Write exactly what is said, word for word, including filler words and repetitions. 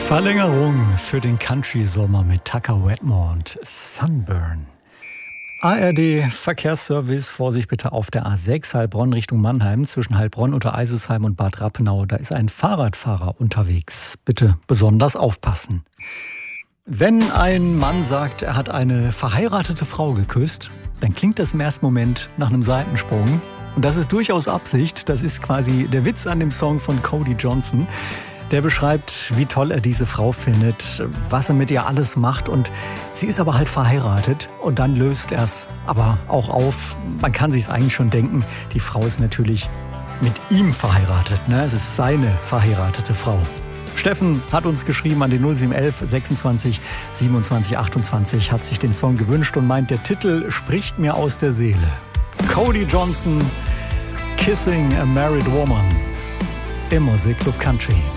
Verlängerung für den Country-Sommer mit Tucker Wetmore und Sunburn. A R D-Verkehrsservice, Vorsicht bitte auf der A sechs Heilbronn Richtung Mannheim zwischen Heilbronn, Untereisesheim und Bad Rappenau. Da ist ein Fahrradfahrer unterwegs. Bitte besonders aufpassen. Wenn ein Mann sagt, er hat eine verheiratete Frau geküsst, dann klingt das im ersten Moment nach einem Seitensprung. Und das ist durchaus Absicht. Das ist quasi der Witz an dem Song von Cody Johnson. Der beschreibt, wie toll er diese Frau findet, was er mit ihr alles macht. Und sie ist aber halt verheiratet. Und dann löst er es aber auch auf. Man kann sich es eigentlich schon denken, die Frau ist natürlich mit ihm verheiratet. Ne? Es ist seine verheiratete Frau. Steffen hat uns geschrieben an den null sieben elf sechsundzwanzig siebenundzwanzig achtundzwanzig, hat sich den Song gewünscht und meint, der Titel spricht mir aus der Seele. Cody Johnson, Kissing a Married Woman im Musikclub Country.